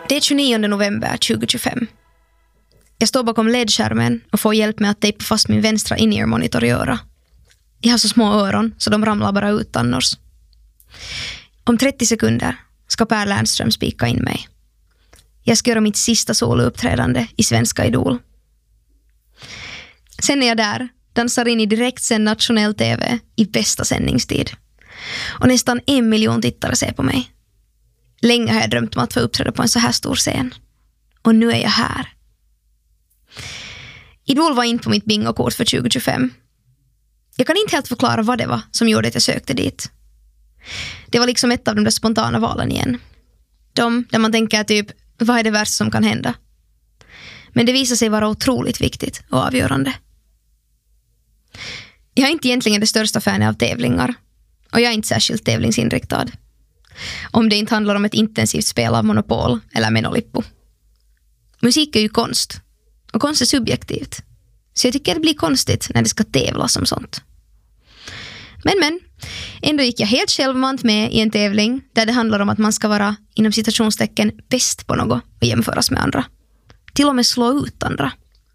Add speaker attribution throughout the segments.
Speaker 1: Det är 29 november 2025. Jag står bakom LED-skärmen och får hjälp med att tejpa fast min vänstra in-ear-monitor i öra. Jag har så små öron så de ramlar bara ut annars. Om 30 sekunder ska Per Lernström spika in mig. Jag ska göra mitt sista solouppträdande i Svenska Idol. Sen är jag där, dansar in i direktsänd nationell tv i bästa sändningstid. Och nästan 1 miljon tittare ser på mig. Länge har jag drömt om att få uppträda på en så här stor scen. Och nu är jag här. Idol var in på mitt bingokort för 2025. Jag kan inte helt förklara vad det var som gjorde att jag sökte dit. Det var liksom ett av de där spontana valen igen. De där man tänker typ, vad är det värsta som kan hända? Men det visar sig vara otroligt viktigt och avgörande. Jag är inte egentligen det största fanet av tävlingar. Och jag är inte särskilt tävlingsinriktad. Om det inte handlar om ett intensivt spel av Monopol eller Menolippo. Musik är ju konst. Och konst är subjektivt. Så jag tycker det blir konstigt när det ska tävlas som sånt. Men. Ändå gick jag helt självmant med i en tävling där det handlar om att man ska vara inom citationstecken bäst på något och jämföras med andra. Till och med slå ut andra.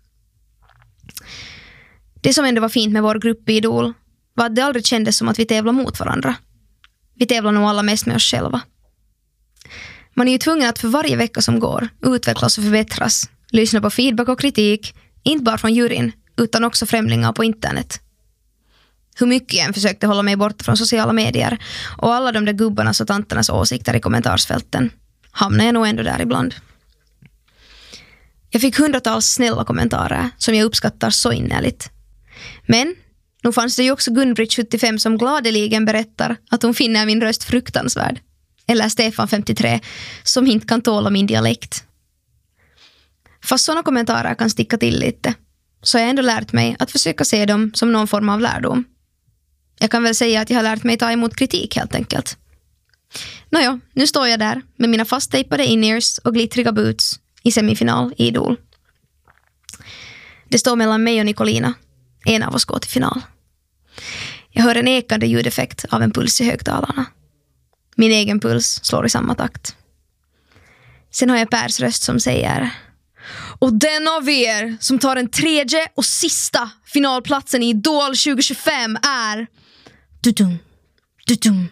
Speaker 1: Det som ändå var fint med vår grupp i Idol var att det aldrig kändes som att vi tävlar mot varandra. Vi tävlar nog alla mest med oss själva. Man är ju tvungen att för varje vecka som går utvecklas och förbättras. Lyssna på feedback och kritik, inte bara från juryn utan också främlingar på internet. Hur mycket jag än försökte hålla mig borta från sociala medier och alla de där gubbarnas och tanternas åsikter i kommentarsfälten hamnade jag nog ändå där ibland. Jag fick hundratals snälla kommentarer som jag uppskattar så innerligt. Men nu fanns det ju också Gunbritt 75 som gladeligen berättar att hon finner min röst fruktansvärd. Eller Stefan 53 som inte kan tåla min dialekt. Fast sådana kommentarer kan sticka till lite så har jag ändå lärt mig att försöka se dem som någon form av lärdom. Jag kan väl säga att jag har lärt mig ta emot kritik helt enkelt. Nåja, nu står jag där med mina fasttejpade in-ears och glittriga boots i semifinal i Idol. Det står mellan mig och Nicolina. En av oss går till final. Jag hör en ekande ljudeffekt av en puls i högtalarna. Min egen puls slår i samma takt. Sen har jag Pers röst som säger: och den av er som tar den tredje och sista finalplatsen i Idol 2025 är... Dudum, dudum.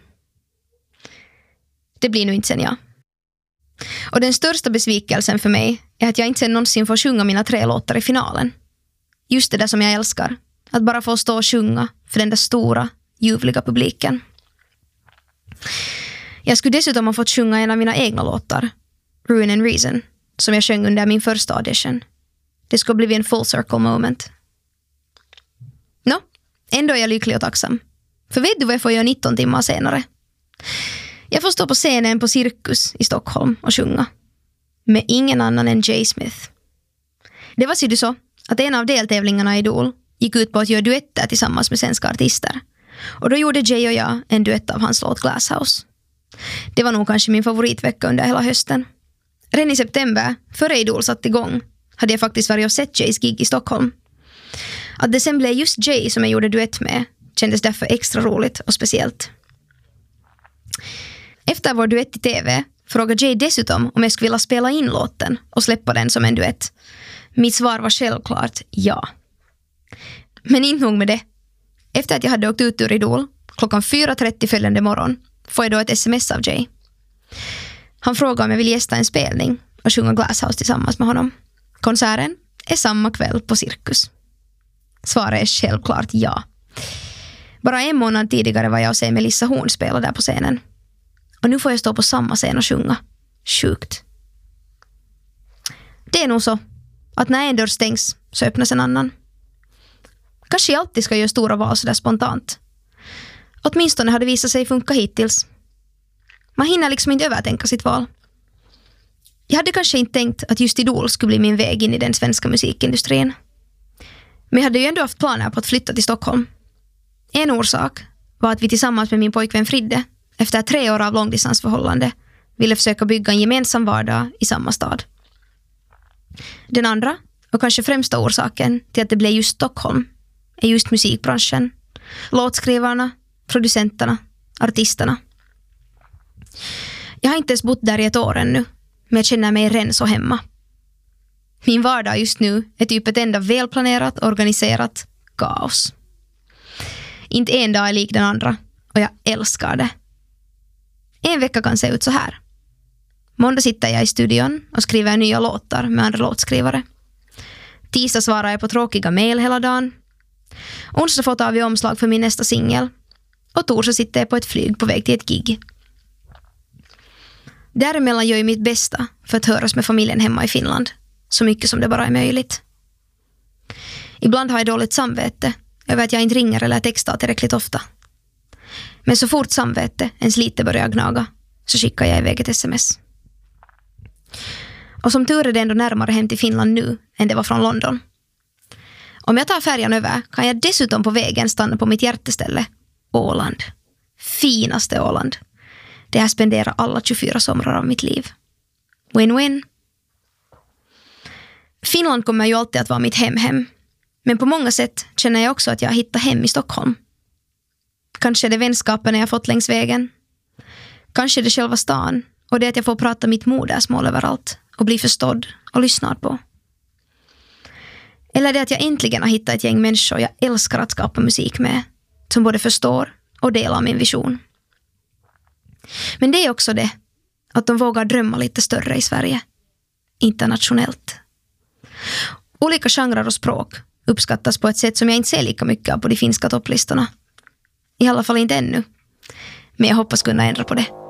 Speaker 1: Det blir nu inte sen jag. Och den största besvikelsen för mig är att jag inte sen någonsin får sjunga mina 3 låtar i finalen. Just det där som jag älskar. Att bara få stå och sjunga för den där stora, ljuvliga publiken. Jag skulle dessutom ha fått sjunga en av mina egna låtar, Ruin and Reason, som jag sjöng under min första audition. Det skulle bli en full circle moment. Ändå är jag lycklig och tacksam. För vet du vad jag får göra 19 timmar senare? Jag får stå på scenen på Cirkus i Stockholm och sjunga. Med ingen annan än Jay Smith. Det var så att en av deltävlingarna i Idol gick ut på att göra duetter tillsammans med svenska artister. Och då gjorde Jay och jag en duett av hans låt Glasshouse. Det var nog kanske min favoritvecka under hela hösten. Redan i september, före Idol satt igång, hade jag faktiskt varit och sett Jays gig i Stockholm. Att det sen blev just Jay som jag gjorde duett med kändes därför extra roligt och speciellt. Efter vår duett i tv frågade Jay dessutom om jag skulle vilja spela in låten och släppa den som en duett. Mitt svar var självklart ja. Men inte nog med det. Efter att jag hade åkt ut ur Idol klockan 4:30 följande morgon får jag då ett sms av Jay. Han frågar om jag vill gästa en spelning och sjunga Glasshouse tillsammans med honom. Konserten är samma kväll på Cirkus. Svaret är självklart ja. Bara 1 månad tidigare var jag och med Melissa Horn spela där på scenen. Och nu får jag stå på samma scen och sjunga. Sjukt. Det är nog så att när en dörr stängs så öppnas en annan. Kanske jag alltid ska göra stora val så där spontant. Åtminstone har det visat sig funka hittills. Man hinner liksom inte övertänka sitt val. Jag hade kanske inte tänkt att just Idol skulle bli min väg in i den svenska musikindustrin. Men jag hade ju ändå haft planer på att flytta till Stockholm. En orsak var att vi tillsammans med min pojkvän Fridde efter 3 år av långdistansförhållande ville försöka bygga en gemensam vardag i samma stad. Den andra och kanske främsta orsaken till att det blev just Stockholm är just musikbranschen, låtskrivarna, producenterna, artisterna. Jag har inte ens bott där i 1 år ännu, men jag känner mig redan så hemma. Min vardag just nu är typ ett enda välplanerat, organiserat kaos. Inte en dag är lik den andra och jag älskar det. En vecka kan se ut så här. Måndag sitter jag i studion och skriver nya låtar med andra låtskrivare. Tisdag svarar jag på tråkiga mejl hela dagen. Onsdag får vi omslag för min nästa singel. Och torsdag sitter jag på ett flyg på väg till ett gig. Däremellan gör jag mitt bästa för att höras med familjen hemma i Finland. Så mycket som det bara är möjligt. Ibland har jag dåligt samvete över att jag inte ringer eller textar tillräckligt ofta. Men så fort samvete ens lite börjar gnaga så skickar jag iväg ett sms. Och som tur är det ändå närmare hem till Finland nu än det var från London. Om jag tar färjan över kan jag dessutom på vägen stanna på mitt hjärteställe, Åland. Finaste Åland. Det här spenderar alla 24 somrar av mitt liv. Win-win. Finland kommer ju alltid att vara mitt hem. Men på många sätt känner jag också att jag har hittat hem i Stockholm. Kanske är det vänskapen jag fått längs vägen. Kanske är det själva stan och det att jag får prata mitt modersmål överallt och bli förstådd och lyssnad på. Eller det att jag äntligen har hittat ett gäng människor jag älskar att skapa musik med, som både förstår och delar min vision. Men det är också det att de vågar drömma lite större i Sverige. Internationellt. Olika genrer och språk uppskattas på ett sätt som jag inte ser lika mycket av på de finska topplistorna. I alla fall inte ännu. Men jag hoppas kunna ändra på det.